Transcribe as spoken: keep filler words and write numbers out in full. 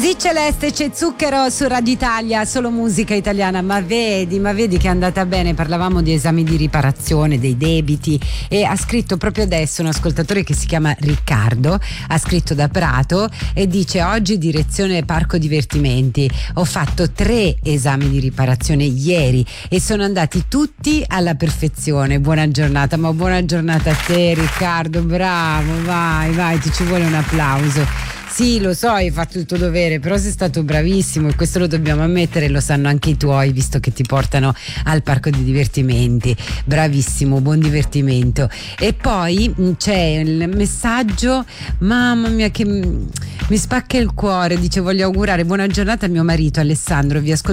Così Celeste, c'è Zucchero su Radio Italia, solo musica italiana. Ma vedi, ma vedi che è andata bene. Parlavamo di esami di riparazione dei debiti e ha scritto proprio adesso un ascoltatore che si chiama Riccardo, ha scritto da Prato e dice: oggi direzione parco divertimenti, ho fatto tre esami di riparazione ieri e sono andati tutti alla perfezione. Buona giornata. Ma buona giornata a te, Riccardo, bravo, vai vai, ti ci vuole un applauso. Sì, lo so, hai fatto il tuo dovere, però sei stato bravissimo e questo lo dobbiamo ammettere, lo sanno anche i tuoi, visto che ti portano al parco di divertimenti. Bravissimo, buon divertimento. E poi c'è il messaggio, mamma mia che mi spacca il cuore, dice: voglio augurare buona giornata a mio marito Alessandro, vi ascolto